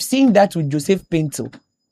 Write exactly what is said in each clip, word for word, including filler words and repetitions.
seen that with Joseph Pinto.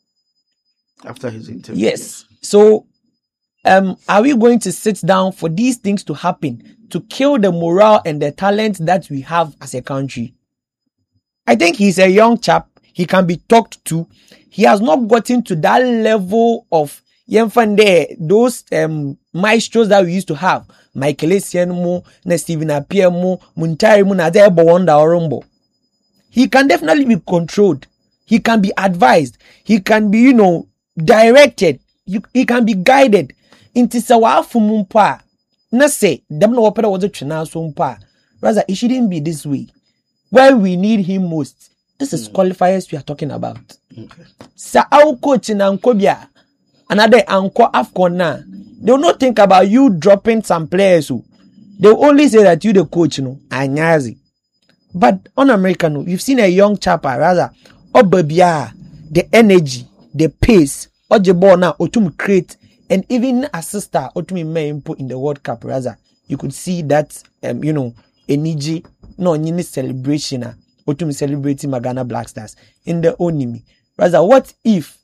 After his interview. Yes. So, um, are we going to sit down for these things to happen, to kill the morale and the talent that we have as a country? I think he's a young chap. He can be talked to. He has not gotten to that level of Yenfande, those um maestros that we used to have. Michael Essien mo, na Stephen Appiah mo, Muntari mo, na Adebo Wanda Orombo. He can definitely be controlled. He can be advised. He can be, you know, directed. You, he can be guided. Into sawa fumumpa. Na say, them no opera was a china sumpa. Rather, it shouldn't be this way. Where we need him most. This is mm. qualifiers we are talking about. Okay. Sa au coach in Ankobia. Another Anko Afcon na. They will not think about you dropping some players who they will only say that you the coach, no, Anyazi. But on American, you've seen a young chap, rather, Obabia, the energy, the pace, Ojebona, Otum create, and even assist her, Otum may input in the World Cup, rather. You could see that, um, you know, energy, no, any celebration, Otum celebrating Magana Black Stars in the Onimi. Rather, what if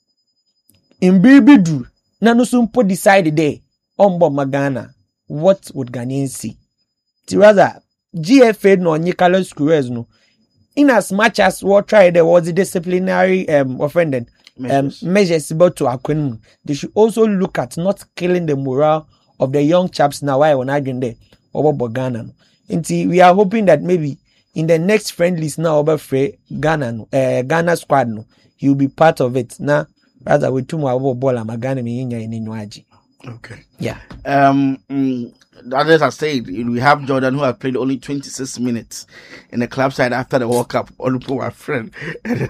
in Bibidu, Nanusumpo decided there, Ombo Magana, what would Ghanaians see? Rather, G F A no Nicolas Screws no. In as much as what tried there was the disciplinary um offended measures, um, measures about to acquaint, they should also look at not killing the morale of the young chaps now while on again there over Ghana. Until we are hoping that maybe in the next friendlies now over Frey Ghana uh, Ghana squad no, he will be part of it. Now rather with two more ball Magana me in Inuaji. Okay. Yeah. Um. Mm, others have said we have Jordan who have played only twenty-six minutes in the club side after the World Cup. All for our friend. when,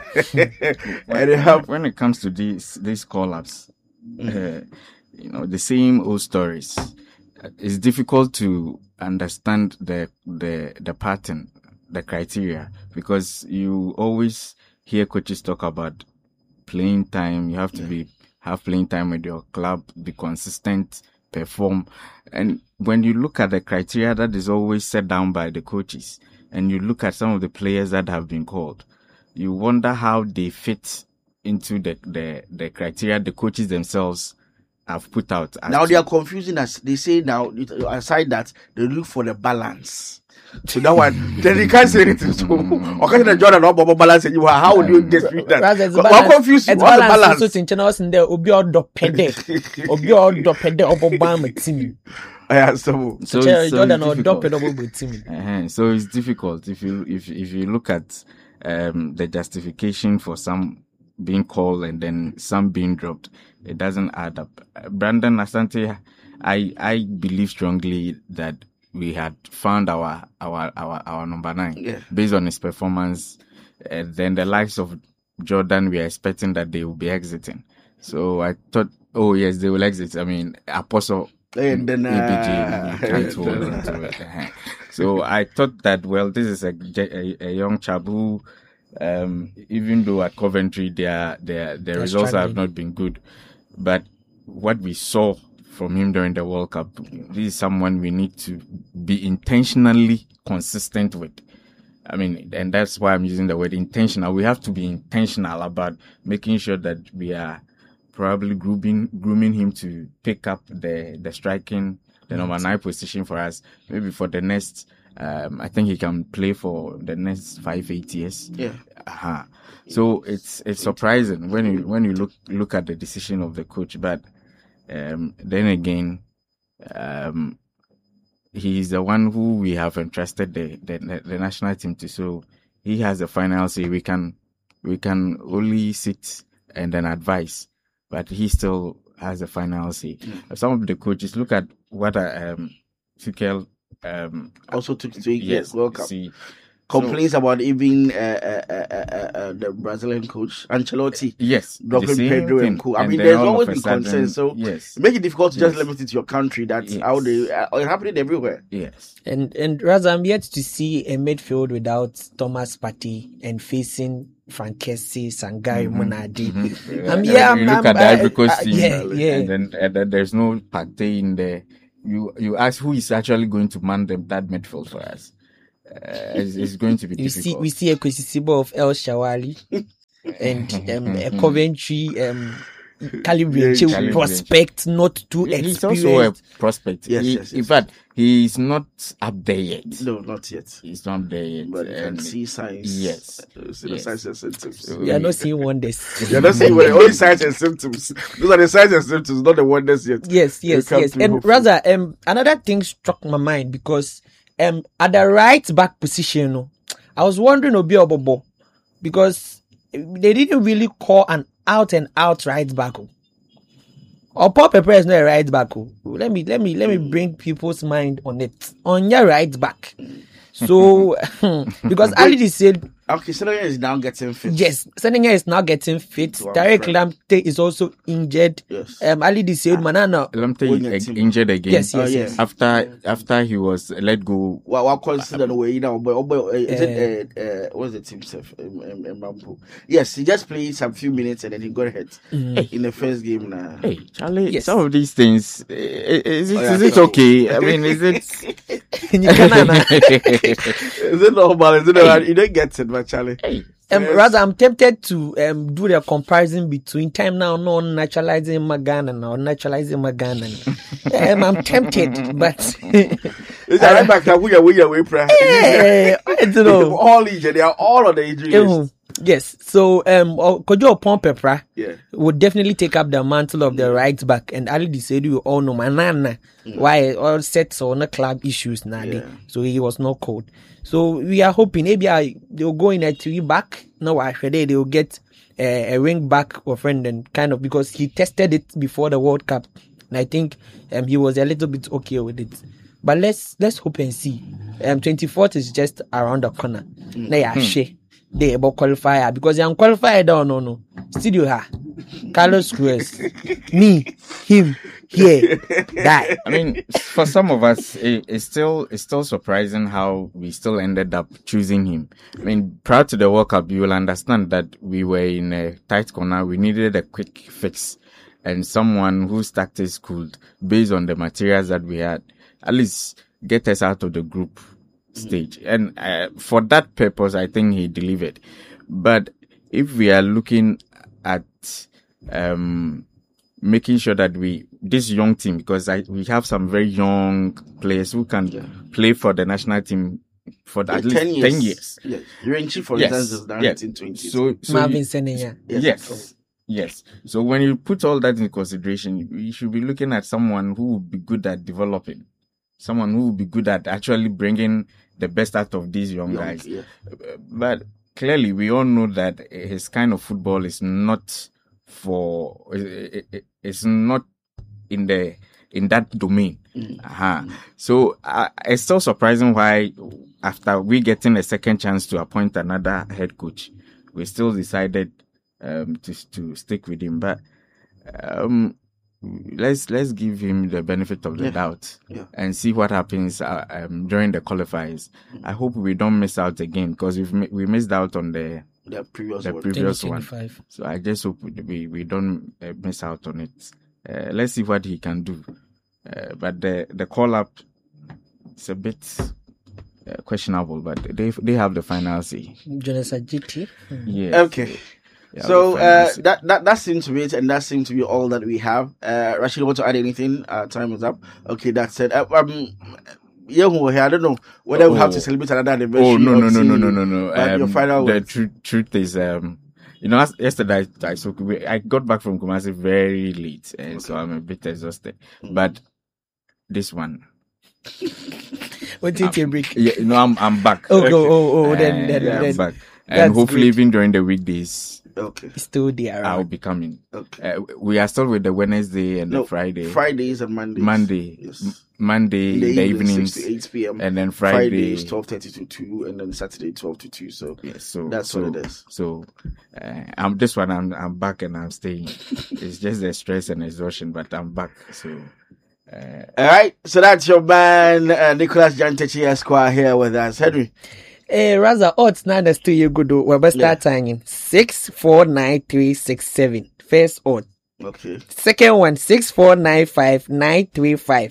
and have, when it comes to these these call-ups, mm-hmm. uh, you know, the same old stories. It's difficult to understand the the the pattern, the criteria, because you always hear coaches talk about playing time. You have to be have playing time with your club, be consistent, perform. And when you look at the criteria that is always set down by the coaches, and you look at some of the players that have been called, you wonder how they fit into the, the, the criteria the coaches themselves have put out. Now they are confusing us. They say now, aside that, they look for the balance. So that one, then you can't say anything. So, okay, the Jordan or Bobo balance, and you are how would you dispute that? What confused you? What's the balance? So, in China, in there, Obi or Dopede, Obi or Dopede or Obama team. Yeah, so so Jordan or Dopede team. So it's difficult if you if if you look at um the justification for some being called and then some being dropped, it doesn't add up. Brandon Asante, I I believe strongly that we had found our our our, our number nine yeah. based on his performance. And then the likes of Jordan, we are expecting that they will be exiting. So I thought, oh yes, they will exit. I mean, Apostle and then uh, uh, so I thought that, well, this is a a, a young chap who, um, even though at Coventry their their their results struggling. have not been good, but what we saw from him during the World Cup, this is someone we need to be intentionally consistent with. I mean, and that's why I'm using the word intentional. We have to be intentional about making sure that we are probably grooming, grooming him to pick up the, the striking, the mm-hmm. number nine position for us. Maybe for the next, um, I think he can play for the next five, eight years. Yeah. Uh-huh. So it's, it's surprising when you, when you look, look at the decision of the coach, but Um, then again, um, he's the one who we have entrusted the, the, the national team to. So he has the final say. We can, we can only sit and then advise, but he still has the final say. Mm-hmm. Some of the coaches look at what, um, Tuchel, um, also took to yes, welcome. See, complaints so, about even uh, uh, uh, uh, the Brazilian coach Ancelotti. Yes, Doctor Pedro and Co. I and mean, there's always been concern. So yes. it makes it difficult to yes. just limit it to your country. That's yes. how they uh, it's happening everywhere. Yes, and and rather, I'm yet to see a midfield without Thomas Partey and facing Frankesi, Sangari, mm-hmm. Munadi. Mm-hmm. Um, yeah, you I'm, look I'm, at the Ivory Coast uh, team, yeah, yeah. and then, and then there's no Partey in there. You you ask who is actually going to man them that midfield for us. Uh, it's, it's going to be you difficult. See, we see a Kwesisibo of El Shawali. and um, a Coventry um, calibre Yeah, prospect, not too He's experienced. also a prospect. Yes, He- yes, yes. In fact, he's not up there yet. No, not yet. He's not up there yet. But you can And see signs. yes. Uh, see Yes. the signs and symptoms. So We are not seeing wonders. You're not seeing what only signs and symptoms. Those are the signs and symptoms, not the wonders yet. Yes, You yes, come yes. through And hopefully. rather, um, another thing struck my mind because um, at the right back position, no, I was wondering Obi Obobo because they didn't really call an out and out right back. oh. Or Paul Pepper is not a right back. oh. Let me let me let me bring people's mind on it. On your right back. So because Ali said Okay, Senegal is now getting fit. yes, Senegal is now getting fit. To our Tarek friend. Lamptey is also injured. Yes. Um, Ali said Manana. Lamptey When your uh, team- injured again. Yes, Oh, yes, yeah. yes. After after he was let go. What what consider the way you know, but but, uh, is Uh, it uh, uh, what's the team self? Um, um, um, Bampo. Yes, he just played some few minutes and then he got hurt in the first game. Now, Hey, Charlie, Yes. some of these things, i- i- is it, Oh, yeah, is it so- okay? I mean, is it? is it normal? Is it normal? You don't get it, but Charlie. Hey, Um, Yes. rather, I'm tempted to um, do the comparison between time now, no naturalizing Magana now, naturalizing Magana. um, I'm tempted, but It's a right back now. We are we are we pray. eh, I don't know. All injured. They are all on the injury list. Eh, yes, so um, Kojo Pompepra Yeah. would definitely take up the mantle of the right back, and Ali said you all know Manana why all sets on the club issues now, Yeah. so he was not called. So we are hoping maybe I, they'll go in a three back. No, actually they'll get a, a wing back or friend and kind of because he tested it before the World Cup, and I think um he was a little bit okay with it. But let's let's hope and see. Um, twenty-fourth is just around the corner. Mm. Now yeah, share they about qualifier because I'm qualified or no no. Studio ha, Carlos Cruz, me, him, here, die. I mean, for some of us, it, it's still it's still surprising how we still ended up choosing him. I mean, prior to the World Cup, you will understand that we were in a tight corner. We needed a quick fix, and someone whose tactics could, based on the materials that we had, at least get us out of the group stage. And uh, for that purpose, I think he delivered. But if we are looking at um making sure that we this young team, because I, we have some very young players who can play for the national team for at least ten years. ten years. Yeah. Renchi, for Yes, instance, is now yes. nineteen twenty. So, so Marvin you- Senenya. yes, yes. So when you put all that in consideration, you should be looking at someone who will be good at developing, someone who will be good at actually bringing the best out of these young Young, guys. yeah. But clearly, we all know that his kind of football is not for it- it- it's not in the in that domain. Uh-huh. So uh, it's still surprising why after we getting a second chance to appoint another head coach, we still decided um, to to stick with him. But um, let's let's give him the benefit of the Yeah. doubt Yeah. and see what happens uh, um, during the qualifiers. I hope we don't miss out again because we've mi- we missed out on the The previous the one. previous one. twenty twenty-five. So I just hope we we don't uh, miss out on it. Uh, let's see what he can do. Uh, but the the call up is a bit uh, questionable. But they they have the final say. Jonas Ajiti. Yeah. Okay. They have So the final uh, say. that that that seems to be it, and that seems to be all that we have. Uh, Rashid, want to add anything? Uh, time is up. Okay, that's it. Uh, um, yeah, we're here. I don't know whether we have to Oh. celebrate another anniversary. Oh no or no no see- no no no no! but your final the words. truth truth is um. You know, as- yesterday I, I so we- I got back from Kumasi very late, and so I'm a bit exhausted. But this one, What did you break? yeah, you know, I'm I'm back. Oh, oh, oh, oh, then, Uh, then, yeah, I'm then back. that's And hopefully, great. even during the weekdays, Okay. it's still there. I'll be coming. Okay. Uh, we are still with the Wednesday and No, the Friday. Fridays and Mondays. Monday, Yes. M- Monday In in the, evenings, six to eight p.m. and then Friday. Fridays twelve thirty to two, and then Saturday twelve to two. So Yes, so That's so, what it is. So, uh, I'm this one. I'm I'm back and I'm staying. It's just the stress and exhaustion, but I'm back. So, uh, all right. So that's your man, uh, Nicholas Jantechi Esquire, here with us. Henry. Eh, Raza, odds now that's two year good. We're about Yeah. start timing six four nine three six seven. First odd. Okay. Second one six four nine five nine three five.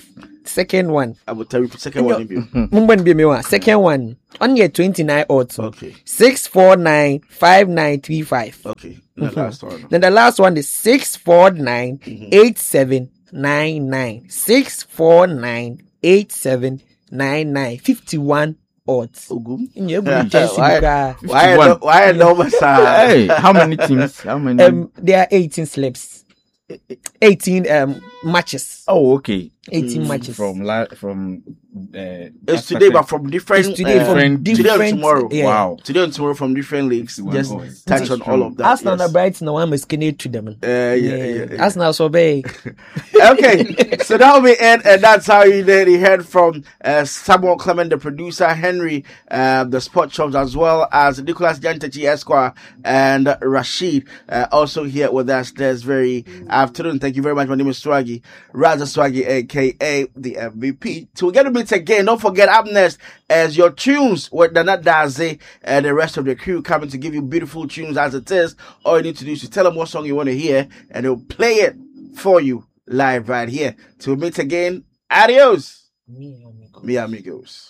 second one. I will tell you second one. Mumban be me one. Second one. On year twenty-nine odds. Okay. Six four nine five nine three five. Okay. The mm-hmm. last one. Then the last one is six four nine eight seven nine nine. Six four nine eight seven nine nine. Fifty one odds. Ogum. Why? Why? Why no? Hey, how many teams? How many? Um, there are eighteen slips. Eighteen um matches. Oh, okay. Eighteen mm, matches from la- from. Uh, it's today, but from different. It's today, uh, from different. Today and tomorrow. Yeah. Wow. Today and tomorrow from different leagues. Just oh, touch on all of that. Arsenal yes. and Brighton, one is skinny to them. Uh, yeah, yeah, yeah, yeah. Arsenal so big. Okay, so that will be it, and that's how you did. You heard from uh, Samuel Clement, the producer, Henry, uh, the sports shops, as well as Nicholas Jantechi Esquire and Rashid, uh, also here with us this very afternoon. Thank you very much. My name is Swaggy, Raza Swaggy, aka the M V P. So we're gonna meet again. Don't forget, up next as your tunes with Nana Daze and the rest of the crew coming to give you beautiful tunes as it is. All you need to do is to tell them what song you want to hear, and they'll play it for you live right here. Till we meet again, adios, mi amigos. Mi amigos.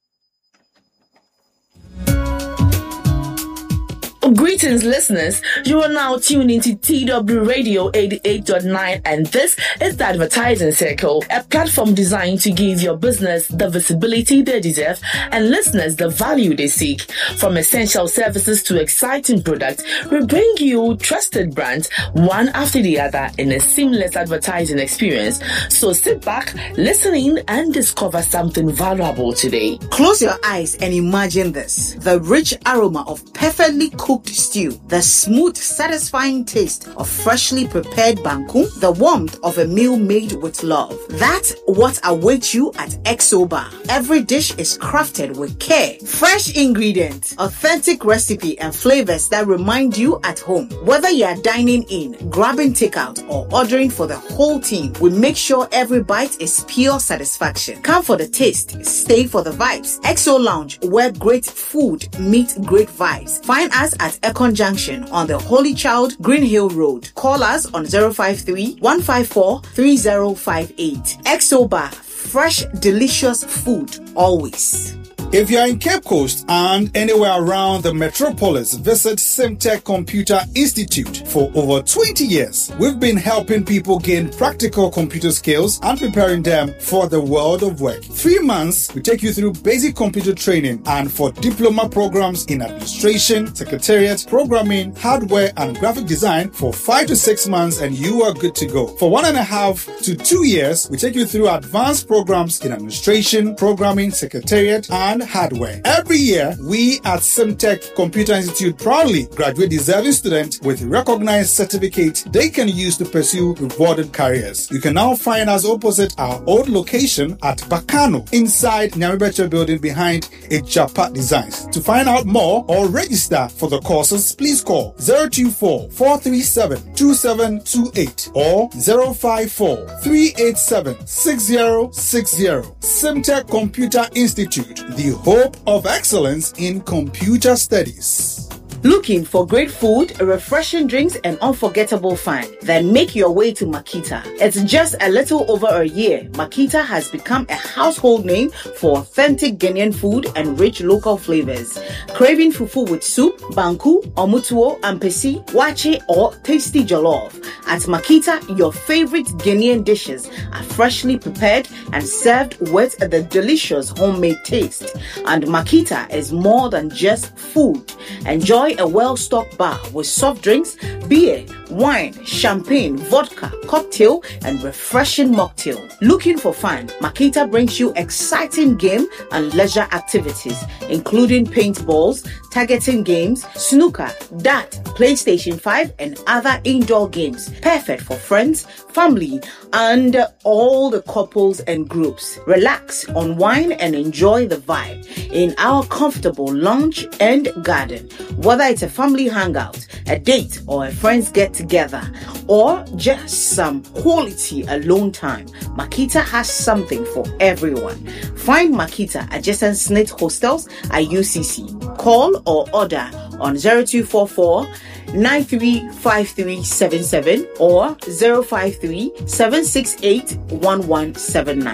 Greetings, listeners. You are now tuned into T W Radio eighty-eight point nine, and this is the Advertising Circle, a platform designed to give your business the visibility they deserve and listeners the value they seek. From essential services to exciting products, we bring you trusted brands one after the other in a seamless advertising experience. So sit back, listen in, and discover something valuable today. Close your eyes and imagine this: the rich aroma of perfectly cooked stew, the smooth, satisfying taste of freshly prepared banku, the warmth of a meal made with love. That's what awaits you at Exo Bar. Every dish is crafted with care. Fresh ingredients, authentic recipe, and flavors that remind you at home. Whether you are dining in, grabbing takeout, or ordering for the whole team, we make sure every bite is pure satisfaction. Come for the taste, stay for the vibes. Exo Lounge, where great food meets great vibes. Find us at Econ Junction on the Holy Child Green Hill Road. Call us on zero five three, one five four, three zero five eight. Exo Bar, fresh, delicious food always. If you are in Cape Coast and anywhere around the metropolis, visit Simtech Computer Institute. For over twenty years, we've been helping people gain practical computer skills and preparing them for the world of work. Three months, we take you through basic computer training, and for diploma programs in administration, secretariat, programming, hardware, and graphic design for five to six months, and you are good to go. For one and a half to two years, we take you through advanced programs in administration, programming, secretariat, and hardware. Every year, we at Simtech Computer Institute proudly graduate deserving students with recognized certificates they can use to pursue rewarded careers. You can now find us opposite our old location at Bakano, inside Nyamibecha building behind Ejapa Designs. To find out more or register for the courses, please call zero two four, four three seven, two seven two eight or zero five four, three eight seven, six zero six zero. Simtech Computer Institute, the hope of excellence in computer studies. Looking for great food, refreshing drinks, and unforgettable fun? Then make your way to Makita. It's just a little over a year, Makita has become a household name for authentic Ghanaian food and rich local flavors. Craving fufu with soup, banku, omutuo, ampesi, wache, or tasty jollof? At Makita, your favorite Ghanaian dishes are freshly prepared and served with the delicious homemade taste. And Makita is more than just food. Enjoy a well-stocked bar with soft drinks, beer, wine, champagne, vodka, cocktail, and refreshing mocktail. Looking for fun? Makita brings you exciting game and leisure activities, including paintballs, targeting games, snooker, dart, PlayStation five, and other indoor games. Perfect for friends, family, and all the couples and groups. Relax, unwind, and enjoy the vibe in our comfortable lounge and garden. Whether it's a family hangout, a date, or a friends get together, or just some quality alone time, Makita has something for everyone. Find Makita adjacent S N I T hostels at U C C. Call or order on zero two four four, nine three five three seven seven or zero five three, seven six eight, one one seven nine.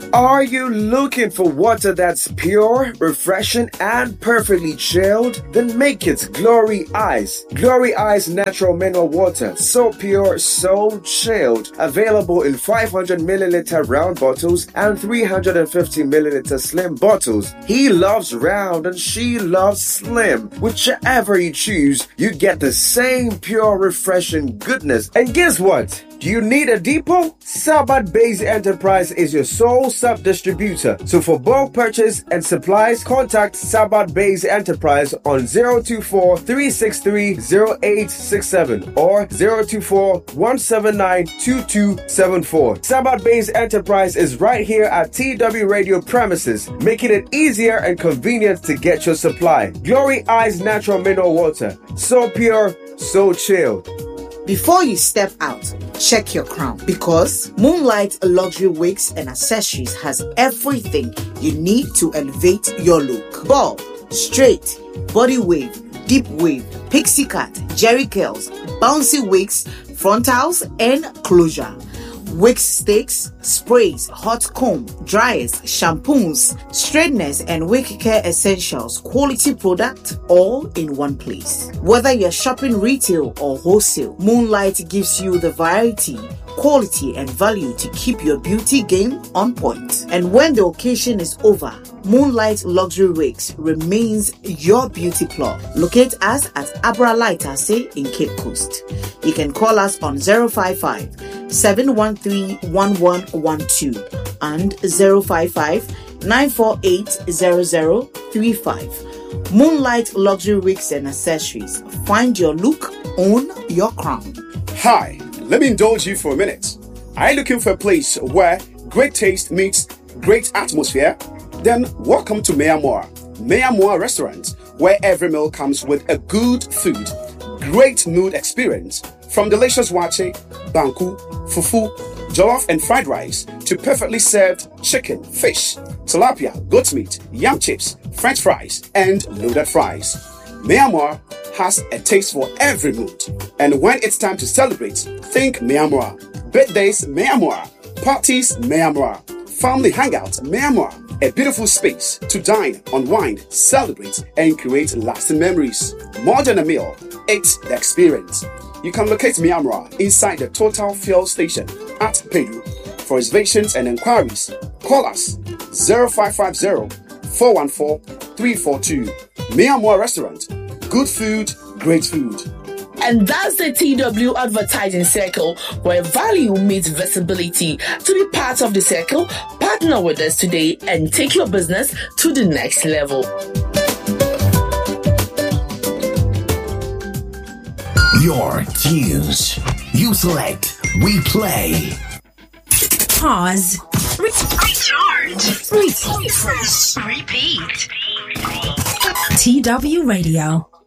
Are you looking for water that's pure, refreshing, and perfectly chilled? Then make it Glory Ice. Glory Ice natural mineral water. So pure, so chilled. Available in five hundred milliliter round bottles and three hundred fifty milliliter slim bottles. He loves round and she loves slim. Whichever you choose, you get the same pure, refreshing goodness. And guess what? Do you need a depot? Sabat Base Enterprise is your sole sub-distributor. So for bulk purchase and supplies, contact Sabat Base Enterprise on zero two four, three six three, zero eight six seven or zero two four, one seven nine, two two seven four. Sabat Base Enterprise is right here at T W Radio premises, making it easier and convenient to get your supply. Glory Eyes Natural Mineral Water. So pure, so chilled. Before you step out, check your crown, because Moonlight Luxury Wigs and Accessories has everything you need to elevate your look. Bob, straight, body wave, deep wave, pixie cut, jerry curls, bouncy wigs, frontals, and closure. Wig sticks, sprays, hot comb, dryers, shampoos, straighteners, and wig care essentials. Quality product all in one place. Whether you're shopping retail or wholesale, Moonlight gives you the variety, quality, and value to keep your beauty game on point. And when the occasion is over, Moonlight Luxury Wigs remains your beauty plug. Locate us at Abra Lightase in Cape Coast. You can call us on zero five five, seven one three, one one one two and zero five five, nine four eight, zero zero three five. Moonlight Luxury Wigs and Accessories. Find your look, own your crown. Hi, let me indulge you for a minute. Are you looking for a place where great taste meets great atmosphere? Then welcome to Meamoa. Meamoa Restaurant, where every meal comes with a good food, great mood experience, from delicious wache, banku, fufu, jollof and fried rice to perfectly served chicken, fish, tilapia, goat meat, yam chips, french fries, and loaded fries. Meamoa has a taste for every mood. And when it's time to celebrate, think Meamoa. Birthdays, Meamoa. Parties, Meamoa. Family hangout, Meamoa. A beautiful space to dine, unwind, celebrate, and create lasting memories. More than a meal, it's the experience. You can locate Meamoa inside the Total Fuel Station at Peru. For reservations and inquiries, call us zero five five zero, four one four, three four two. Meamoa Restaurant. Good food, great food. And that's the T W Advertising Circle, where value meets visibility. To be part of the circle, partner with us today and take your business to the next level. Your tunes. You select, we play. Pause. Recharge. Repeat. Repeat. T W Radio.